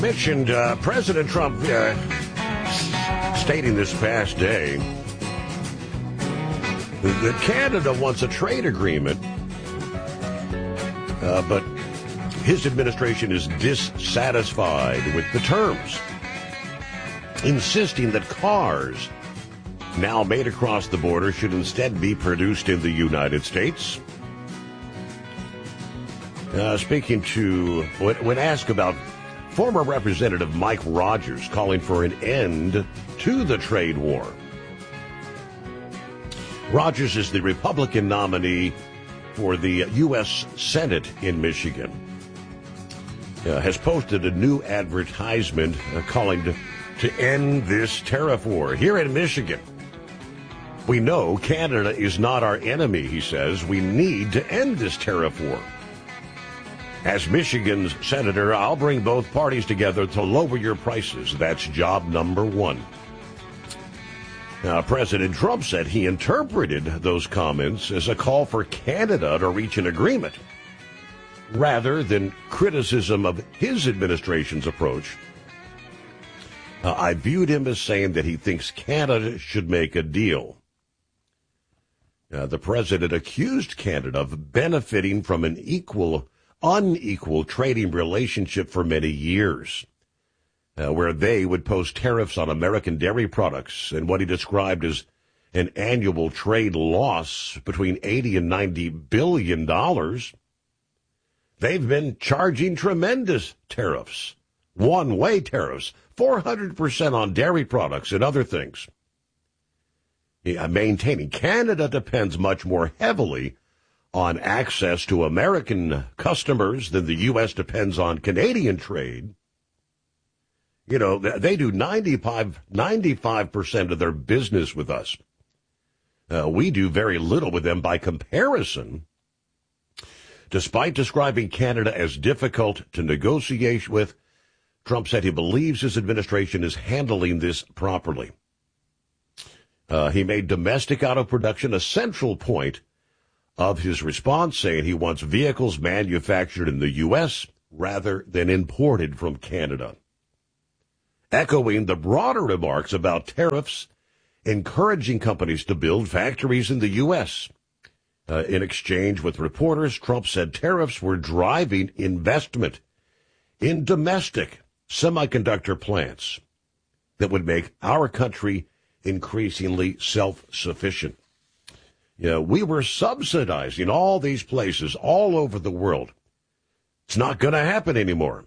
Mentioned President Trump stating this past day that Canada wants a trade agreement, but his administration is dissatisfied with the terms, insisting that cars now made across the border should instead be produced in the United States. Speaking to, when asked about former Representative Mike Rogers calling for an end to the trade war. Rogers is the Republican nominee for the U.S. Senate in Michigan. Has posted a new advertisement calling to end this tariff war. Here in Michigan, we know Canada is not our enemy, he says. We need to end this tariff war. As Michigan's senator, I'll bring both parties together to lower your prices. That's job number one. Now, President Trump said he interpreted those comments as a call for Canada to reach an agreement, rather than criticism of his administration's approach. I viewed him as saying that he thinks Canada should make a deal. The president accused Canada of benefiting from an unequal trading relationship for many years, where they would pose tariffs on American dairy products and what he described as an annual trade loss between $80 and $90 billion. They've been charging tremendous tariffs, one-way tariffs, 400% on dairy products and other things. Maintaining Canada depends much more heavily on access to American customers than the U.S. depends on Canadian trade. You know, they do 95% of their business with us. We do very little with them by comparison. Despite describing Canada as difficult to negotiate with, Trump said he believes his administration is handling this properly. He made domestic auto production a central point of his response, saying he wants vehicles manufactured in the U.S. rather than imported from Canada. Echoing the broader remarks about tariffs, encouraging companies to build factories in the U.S. In exchange with reporters, Trump said tariffs were driving investment in domestic semiconductor plants that would make our country increasingly self-sufficient. We were subsidizing all these places all over the world. It's not going to happen anymore.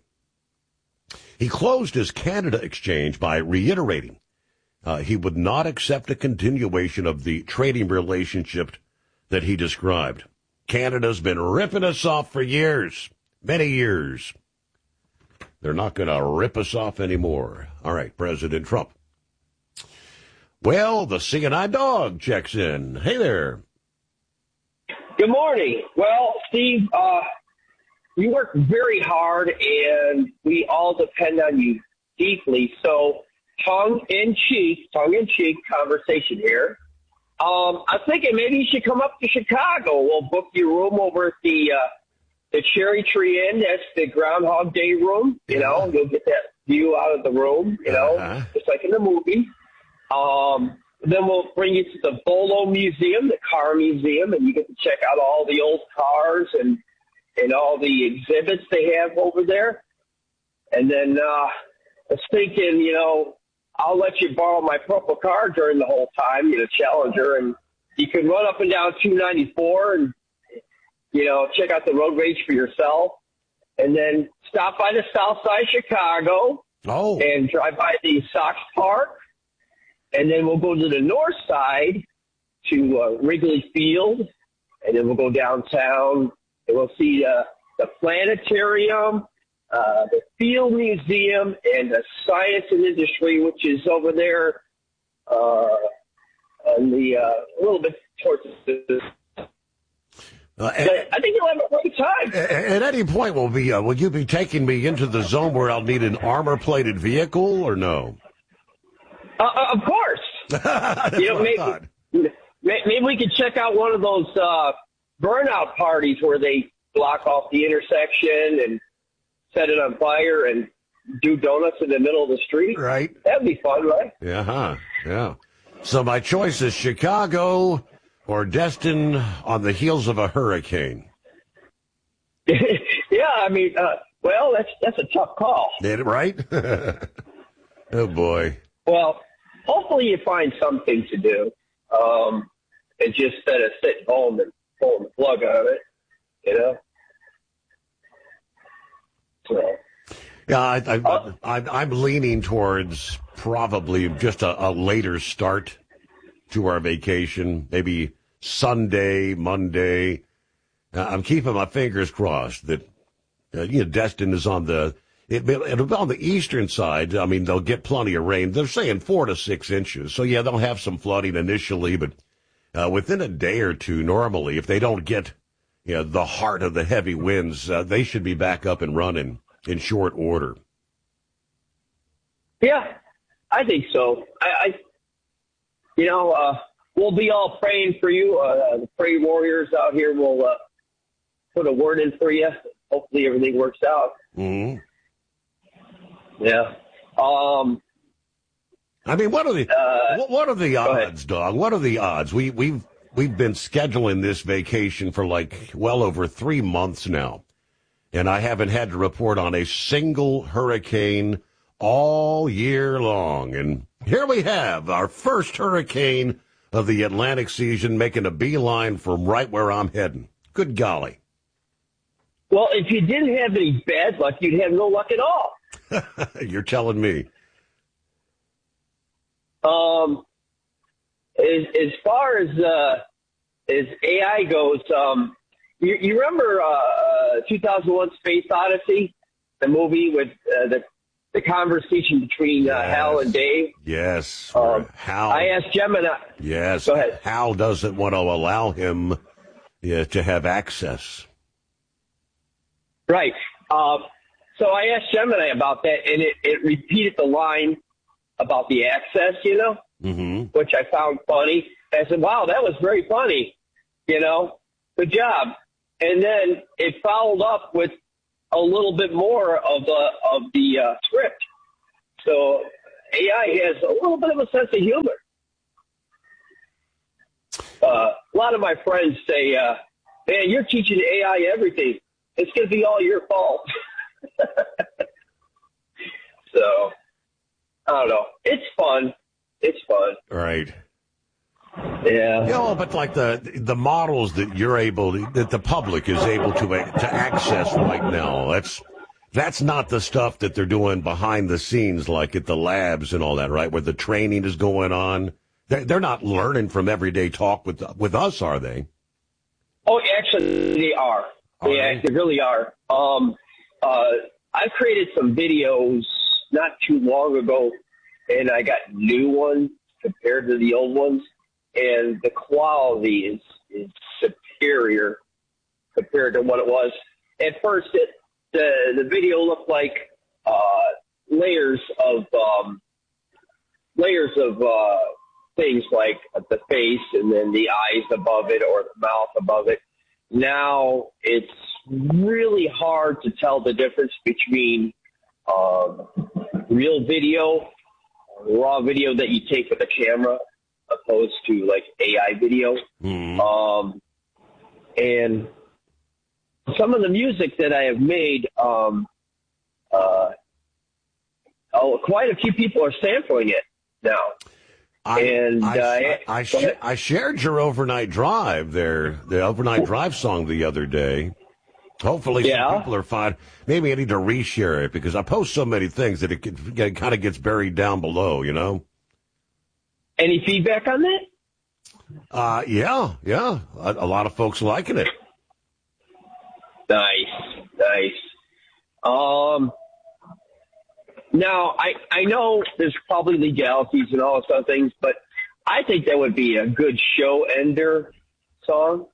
He closed his Canada exchange by reiterating he would not accept a continuation of the trading relationship that he described. Canada's been ripping us off for years, many years. They're not going to rip us off anymore. All right, President Trump. Well, the CNI dog checks in. Hey there. Good morning. Well, Steve, you work very hard, and we all depend on you deeply. So, tongue-in-cheek conversation here. I'm thinking maybe you should come up to Chicago. We'll book your room over at the Cherry Tree Inn. That's the Groundhog Day room. You know, you'll get that view out of the room, just like in the movie. Then we'll bring you to the Bolo Museum, the car museum, and you get to check out all the old cars and all the exhibits they have over there. And then I was thinking, I'll let you borrow my purple car during the whole time, Challenger, and you can run up and down 294 and, check out the road rage for yourself. And then stop by the south side of Chicago and drive by the Sox Park. And then we'll go to the north side to Wrigley Field, and then we'll go downtown, and we'll see the planetarium, the Field Museum, and the Science and Industry, which is over there on the a little bit towards the. I think you'll have a great time. At any point, will you be taking me into the zone where I'll need an armor-plated vehicle, or no? Of course. Maybe we could check out one of those burnout parties where they block off the intersection and set it on fire, and do donuts in the middle of the street. Right. That'd be fun, right? Yeah. So my choice is Chicago or Destin on the heels of a hurricane. Yeah, I mean, well, that's a tough call. Right? Oh, boy. Well, hopefully you find something to do, and just instead of sitting home and pulling the plug on it, you know? So. Yeah, I'm leaning towards probably just a later start to our vacation, maybe Sunday, Monday. I'm keeping my fingers crossed that Destin is on it'll be on the eastern side. I mean, they'll get plenty of rain. They're saying 4 to 6 inches. So, yeah, they'll have some flooding initially, but within a day or two, normally, if they don't get the heart of the heavy winds, they should be back up and running in short order. Yeah, I think so. We'll be all praying for you. The Pray Warriors out here will put a word in for you. Hopefully everything works out. Mm-hmm. Yeah. I mean, what are the odds, dog? What are the odds? We've been scheduling this vacation for well over 3 months now, and I haven't had to report on a single hurricane all year long. And here we have our first hurricane of the Atlantic season making a beeline from right where I'm heading. Good golly. Well, if you didn't have any bad luck, you'd have no luck at all. You're telling me. As far as AI goes, you remember 2001: Space Odyssey, the movie with the conversation between Hal and Dave? Yes. Hal. I asked Gemini. Yes. Go ahead. Hal doesn't want to allow him to have access. Right. So I asked Gemini about that, and it repeated the line about the access, which I found funny. I said, wow, that was very funny, good job. And then it followed up with a little bit more of the script. So AI has a little bit of a sense of humor. A lot of my friends say, man, you're teaching AI everything. It's going to be all your fault. So, I don't know. It's fun. Right. Yeah. But like the models that that the public is able to access right now, that's not the stuff that they're doing behind the scenes, like at the labs and all that, right? Where the training is going on. They're not learning from everyday talk with us, are they? Oh, actually, they are. They really are. I created some videos not too long ago, and I got new ones compared to the old ones, and the quality is superior compared to what it was. At first, the video looked like layers of things like the face and then the eyes above it or the mouth above it. Now it's really hard to tell the difference between real video, raw video that you take with a camera, opposed to like AI video. Mm-hmm. And some of the music that I have made, quite a few people are sampling it now. I shared your overnight drive there, the overnight drive song the other day. Hopefully some people are fine. Maybe I need to reshare it because I post so many things that it kind of gets buried down below, Any feedback on that? Yeah. A lot of folks liking it. Nice. Now, I know there's probably legalities and all those other things, but I think that would be a good show ender song,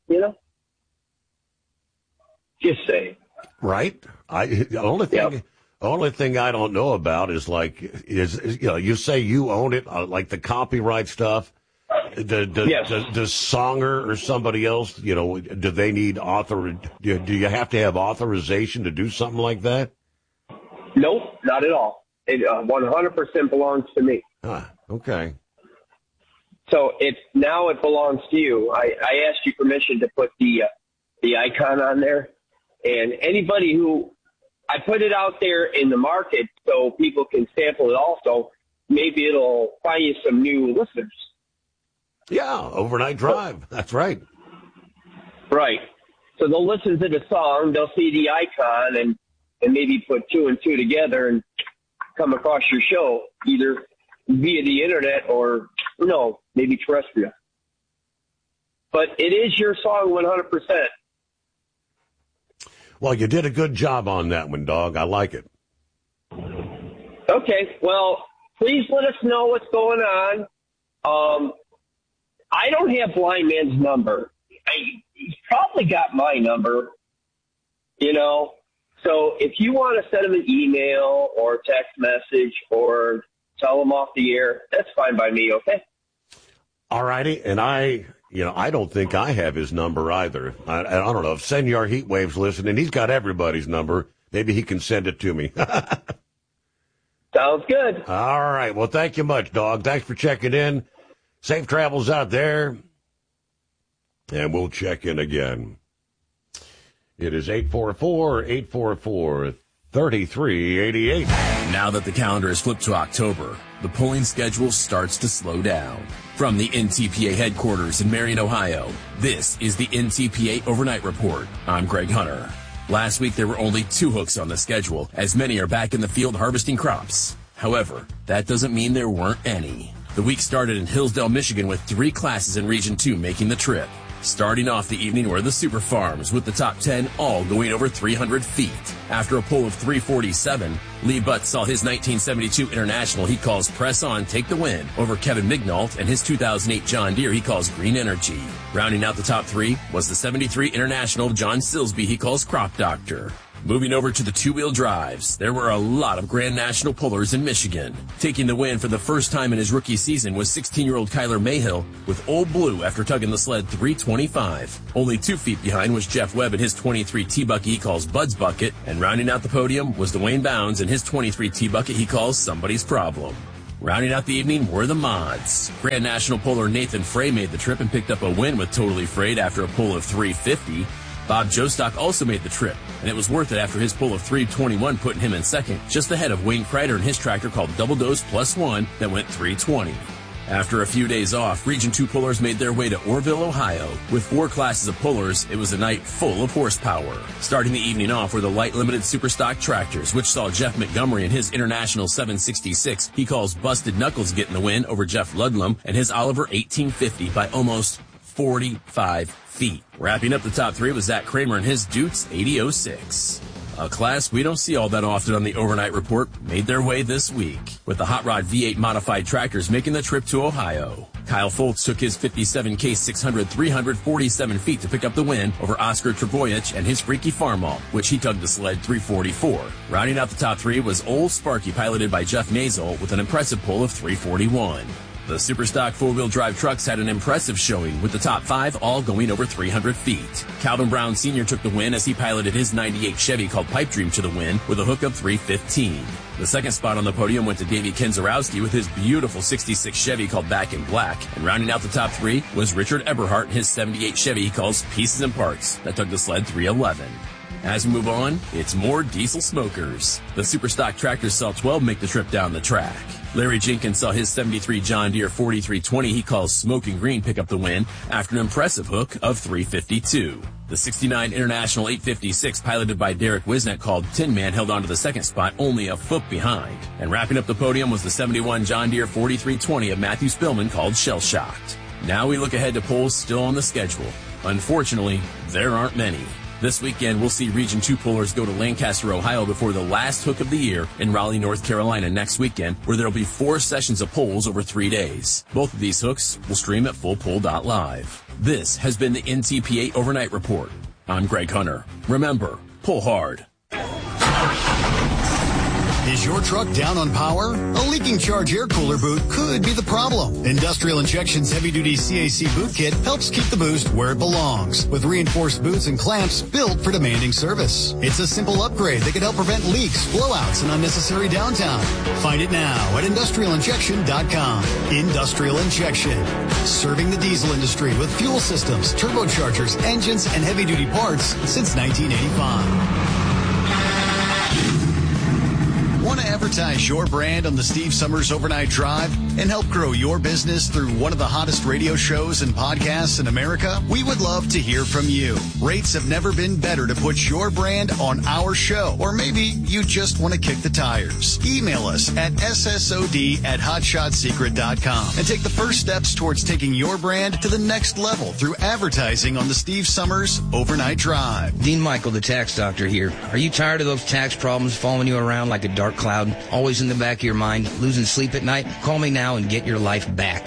Just say. Right? The only thing I don't know about is you say you own it, like the copyright stuff. Yes. Does Songer or somebody else, do they need do you have to have authorization to do something like that? Nope, not at all. It 100% belongs to me. Okay. So it belongs to you. I asked you permission to put the icon on there, and anybody who I put it out there in the market so people can sample it also. Maybe it'll find you some new listeners. Yeah, overnight drive. That's right. Right. So they'll listen to the song, they'll see the icon, and maybe put two and two together and come across your show, either via the internet or, maybe terrestrial. But it is your song 100%. Well, you did a good job on that one, dog. I like it. Okay. Well, please let us know what's going on. I don't have Blind Man's number. He's probably got my number, So if you want to send him an email or text message or tell him off the air, that's fine by me, okay? All righty. And I don't think I have his number either. I don't know. If Senor Heatwave's listening, he's got everybody's number. Maybe he can send it to me. Sounds good. All right. Well, thank you much, dog. Thanks for checking in. Safe travels out there. And we'll check in again. It is 844-844-3388. Now that the calendar is flipped to October, the polling schedule starts to slow down. From the NTPA headquarters in Marion, Ohio, this is the NTPA Overnight Report. I'm Greg Hunter. Last week, there were only 2 hooks on the schedule, as many are back in the field harvesting crops. However, that doesn't mean there weren't any. The week started in Hillsdale, Michigan, with 3 classes in Region 2 making the trip. Starting off the evening were the Super Farms, with the top 10 all going over 300 feet. After a pull of 347, Lee Butts saw his 1972 International he calls Press On take the win over Kevin Mignault and his 2008 John Deere he calls Green Energy. Rounding out the top 3 was the 73 International of John Silsby he calls Crop Doctor. Moving over to the two-wheel drives, there were a lot of Grand National pullers in Michigan. Taking the win for the first time in his rookie season was 16-year-old Kyler Mayhill with Old Blue after tugging the sled 325. Only 2 feet behind was Jeff Webb and his 23 T-Bucket he calls Bud's Bucket, and rounding out the podium was Dwayne Bounds and his 23 T-Bucket he calls Somebody's Problem. Rounding out the evening were the mods. Grand National puller Nathan Frey made the trip and picked up a win with Totally Frayed after a pull of 350. Bob Jostock also made the trip, and it was worth it after his pull of 321 putting him in second, just ahead of Wayne Kreider and his tractor called Double Dose Plus One that went 320. After a few days off, Region 2 pullers made their way to Orrville, Ohio. With 4 classes of pullers, it was a night full of horsepower. Starting the evening off were the light limited Superstock tractors, which saw Jeff Montgomery and his International 766 he calls Busted Knuckles getting the win over Jeff Ludlum and his Oliver 1850 by almost 45 feet. Wrapping up the top 3 was Zach Kramer and his Dutes 8006. A class we don't see all that often on the Overnight Report made their way this week, with the Hot Rod V8 modified tractors making the trip to Ohio. Kyle Foltz took his 57K 600 347 feet to pick up the win over Oscar Trebojic and his Freaky Farmall, which he tugged the sled 344. Rounding out the top 3 was Old Sparky, piloted by Jeff Mazel, with an impressive pull of 341. The Superstock four-wheel drive trucks had an impressive showing, with the top 5 all going over 300 feet. Calvin Brown Sr. took the win as he piloted his 98 Chevy called Pipe Dream to the win with a hook of 315. The second spot on the podium went to Davey Kenzarowski with his beautiful 66 Chevy called Back in Black. And rounding out the top 3 was Richard Eberhardt and his 78 Chevy he calls Pieces and Parts that took the sled 311. As we move on, it's more diesel smokers. The Superstock tractors saw 12 make the trip down the track. Larry Jenkins saw his 73 John Deere 4320 he calls Smoking Green pick up the win after an impressive hook of 352. The 69 International 856 piloted by Derek Wisnet called Tin Man held on to the second spot only a foot behind. And wrapping up the podium was the 71 John Deere 4320 of Matthew Spillman called Shell Shocked. Now we look ahead to polls still on the schedule. Unfortunately, there aren't many. This weekend, we'll see Region 2 pullers go to Lancaster, Ohio before the last hook of the year in Raleigh, North Carolina next weekend, where there'll be 4 sessions of polls over 3 days. Both of these hooks will stream at fullpull.live. This has been the NTPA Overnight Report. I'm Greg Hunter. Remember, pull hard. His Is your truck down on power? A leaking charge air cooler boot could be the problem. Industrial Injection's heavy-duty CAC boot kit helps keep the boost where it belongs, with reinforced boots and clamps built for demanding service. It's a simple upgrade that can help prevent leaks, blowouts, and unnecessary downtime. Find it now at industrialinjection.com. Industrial Injection, serving the diesel industry with fuel systems, turbochargers, engines, and heavy-duty parts since 1985. Want to advertise your brand on the Steve Summers Overnight Drive and help grow your business through one of the hottest radio shows and podcasts in America? We would love to hear from you. Rates have never been better to put your brand on our show, or maybe you just want to kick the tires. Email us at ssod@hotshotsecret.com and take the first steps towards taking your brand to the next level through advertising on the Steve Summers Overnight Drive. Dean Michael, the tax doctor here. Are you tired of those tax problems following you around like a dark cloud, always in the back of your mind, losing sleep at night? Call me now and get your life back.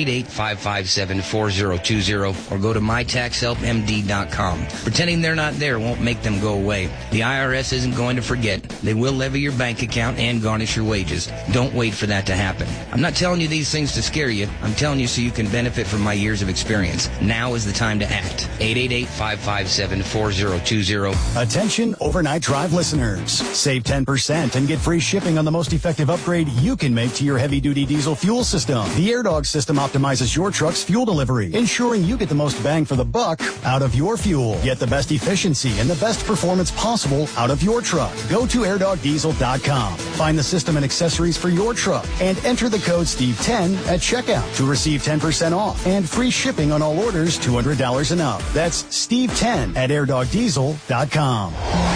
888-557-4020 or go to mytaxhelpmd.com. Pretending they're not there won't make them go away. The IRS isn't going to forget. They will levy your bank account and garnish your wages. Don't wait for that to happen. I'm not telling you these things to scare you. I'm telling you so you can benefit from my years of experience. Now is the time to act. 888-557-4020. Attention Overnight Drive listeners. Save 10% and get free shipping on the most effective upgrade you can make to your heavy-duty diesel fuel system. The AirDog system optimizes your truck's fuel delivery, ensuring you get the most bang for the buck out of your fuel. Get the best efficiency and the best performance possible out of your truck. Go to airdogdiesel.com. Find the system and accessories for your truck and enter the code Steve10 at checkout to receive 10% off and free shipping on all orders $200 and up. That's Steve10 at airdogdiesel.com.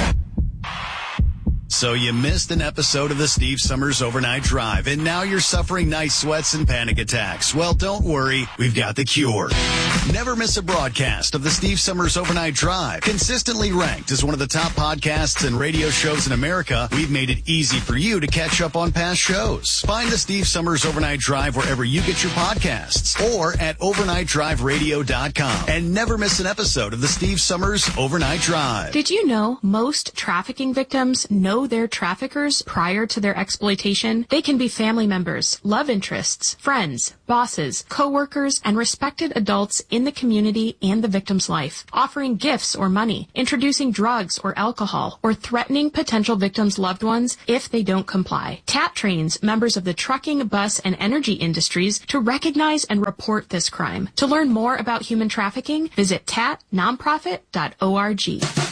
So you missed an episode of the Steve Summers Overnight Drive, and now you're suffering night sweats and panic attacks. Well, don't worry. We've got the cure. Never miss a broadcast of the Steve Summers Overnight Drive. Consistently ranked as one of the top podcasts and radio shows in America, we've made it easy for you to catch up on past shows. Find the Steve Summers Overnight Drive wherever you get your podcasts or at overnightdriveradio.com. And never miss an episode of the Steve Summers Overnight Drive. Did you know most trafficking victims know their traffickers prior to their exploitation? They can be family members, love interests, friends, bosses, co-workers, and respected adults in the community and the victim's life, offering gifts or money, introducing drugs or alcohol, or threatening potential victims' loved ones if they don't comply. TAT trains members of the trucking, bus, and energy industries to recognize and report this crime. To learn more about human trafficking, visit tatnonprofit.org.